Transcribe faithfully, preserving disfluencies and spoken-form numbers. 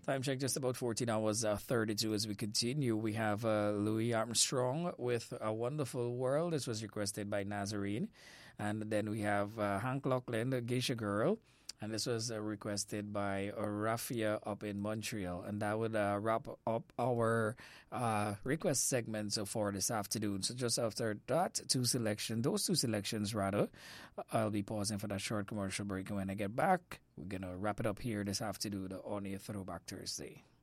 Time check just about fourteen hours uh, thirty-two as we continue. We have uh, Louis Armstrong with A Wonderful World. This was requested by Nazarene. And then we have uh, Hank Lachlan, the Geisha Girl. And this was uh, requested by uh, Raffia up in Montreal. And that would uh, wrap up our uh, request segments for this afternoon. So just after that, two selection, those two selections rather, I'll be pausing for that short commercial break. And when I get back, we're going to wrap it up here this afternoon on a Throwback Thursday.